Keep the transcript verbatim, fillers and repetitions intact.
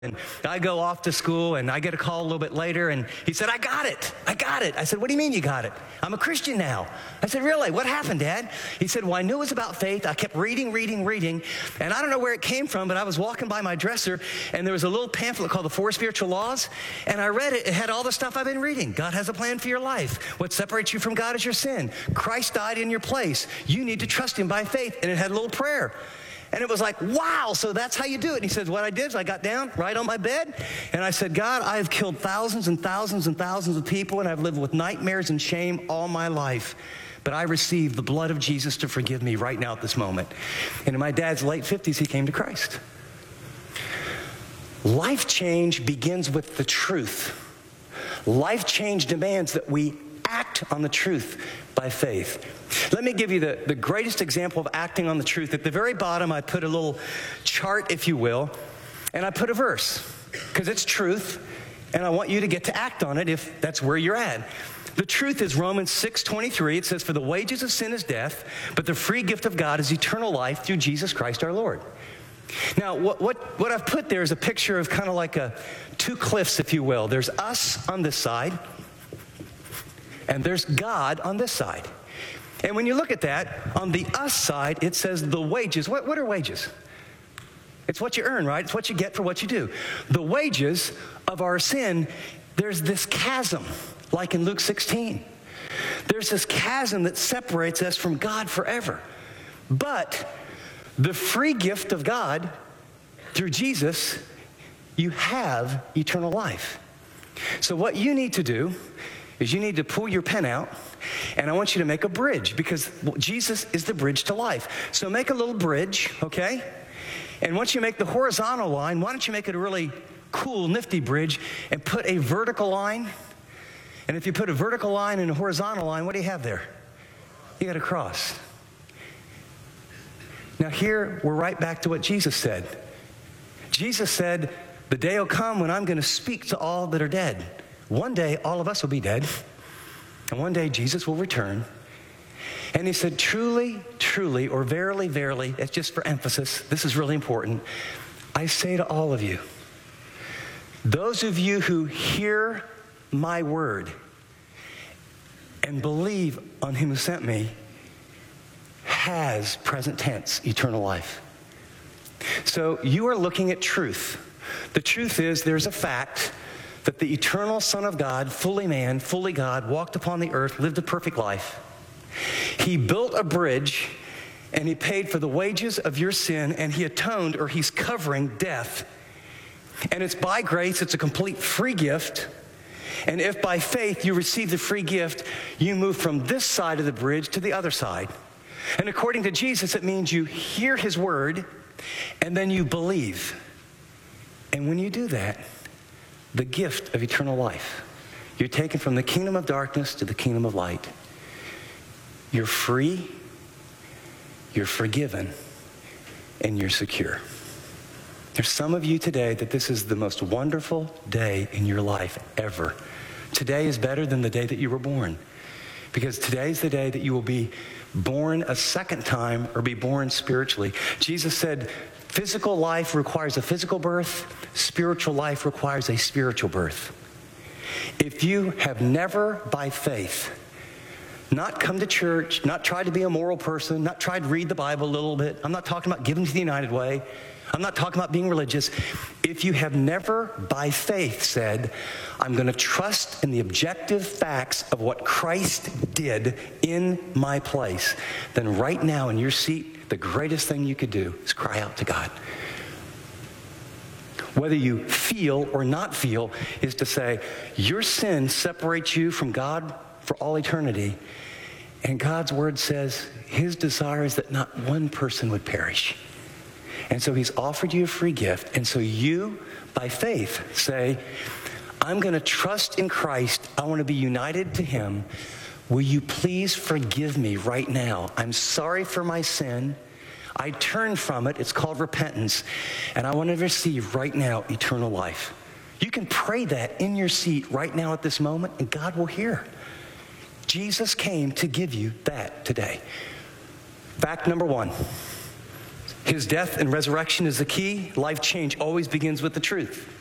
And I go off to school and I get a call a little bit later and he said, I got it. I got it. I said, what do you mean you got it? I'm a Christian now. I said, really? What happened, Dad? He said, well, I knew it was about faith. I kept reading, reading, reading. And I don't know where it came from, but I was walking by my dresser and there was a little pamphlet called The Four Spiritual Laws. And I read it. It had all the stuff I've been reading. God has a plan for your life. What separates you from God is your sin. Christ died in your place. You need to trust him by faith. And it had a little prayer. And it was like, wow, so that's how you do it. And he says, what I did is I got down right on my bed, and I said, God, I have killed thousands and thousands and thousands of people, and I've lived with nightmares and shame all my life. But I received the blood of Jesus to forgive me right now at this moment. And in my dad's late fifties, he came to Christ. Life change begins with the truth. Life change demands that we act on the truth by faith. Let me give you the, the greatest example of acting on the truth. At the very bottom, I put a little chart, if you will, and I put a verse, because it's truth, and I want you to get to act on it if that's where you're at. The truth is Romans six twenty-three. It says, for the wages of sin is death, but the free gift of God is eternal life through Jesus Christ our Lord. Now, what, what, what I've put there is a picture of kind of like a two cliffs, if you will. There's us on this side, and there's God on this side. And when you look at that, on the us side, it says the wages. What, what are wages? It's what you earn, right? It's what you get for what you do. The wages of our sin, there's this chasm, like in Luke sixteen. There's this chasm that separates us from God forever. But the free gift of God, through Jesus, you have eternal life. So what you need to do is you need to pull your pen out, and I want you to make a bridge, because Jesus is the bridge to life. So make a little bridge, okay? And once you make the horizontal line, why don't you make it a really cool, nifty bridge and put a vertical line? And if you put a vertical line and a horizontal line, what do you have there? You got a cross. Now here, we're right back to what Jesus said. Jesus said, the day will come when I'm going to speak to all that are dead. One day, all of us will be dead, and one day Jesus will return. And he said, truly, truly, or verily, verily, it's just for emphasis, this is really important, I say to all of you, those of you who hear my word and believe on him who sent me has, present tense, eternal life. So you are looking at truth. The truth is there's a fact that the eternal Son of God, fully man, fully God, walked upon the earth, lived a perfect life. He built a bridge, and he paid for the wages of your sin, and he atoned, or he's covering death. And it's by grace, it's a complete free gift. And if by faith you receive the free gift, you move from this side of the bridge to the other side. And according to Jesus, it means you hear his word, and then you believe. And when you do that, the gift of eternal life. You're taken from the kingdom of darkness to the kingdom of light. You're free, you're forgiven, and you're secure. There's some of you today that this is the most wonderful day in your life ever. Today is better than the day that you were born, because today's the day that you will be born a second time, or be born spiritually. Jesus said, physical life requires a physical birth. Spiritual life requires a spiritual birth. If you have never, by faith, not come to church, not tried to be a moral person, not tried to read the Bible a little bit, I'm not talking about giving to the United Way, I'm not talking about being religious. If you have never, by faith, said, I'm going to trust in the objective facts of what Christ did in my place, then right now in your seat, the greatest thing you could do is cry out to God. Whether you feel or not feel is to say, your sin separates you from God for all eternity. And God's word says his desire is that not one person would perish. And so he's offered you a free gift. And so you, by faith, say, I'm going to trust in Christ. I want to be united to him. Will you please forgive me right now? I'm sorry for my sin. I turn from it. It's called repentance. And I want to receive right now eternal life. You can pray that in your seat right now at this moment, and God will hear. Jesus came to give you that today. Fact number one. His death and resurrection is the key. Life change always begins with the truth.